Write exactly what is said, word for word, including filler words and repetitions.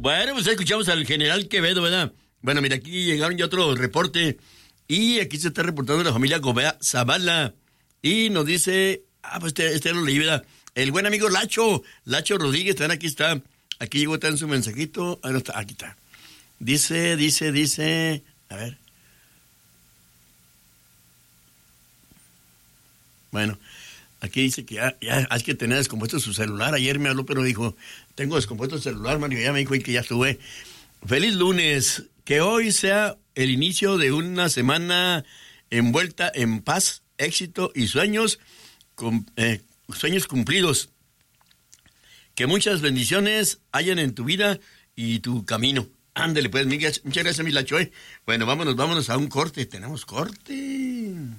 Bueno, pues escuchamos al general Quevedo, ¿verdad? Bueno, mira, aquí llegaron ya otro reporte. Y aquí se está reportando la familia Gobea Zavala. Y nos dice, ah, pues este, este lo leí, ¿verdad? El buen amigo Lacho, Lacho Rodríguez, también aquí está. Aquí llegó también su mensajito. Ah, no está, aquí está. Dice, dice, dice, a ver. Bueno, aquí dice que ya, ya hay que tener descompuesto su celular. Ayer me habló, pero dijo, tengo descompuesto el celular, Mario. Ya me dijo que ya estuve. Feliz lunes. Que hoy sea el inicio de una semana envuelta en paz, éxito y sueños, con, eh, sueños cumplidos. Que muchas bendiciones hayan en tu vida y tu camino. Ándale, pues, Miguel. Muchas gracias, mi Lacho. Bueno, vámonos, vámonos a un corte. Tenemos corte.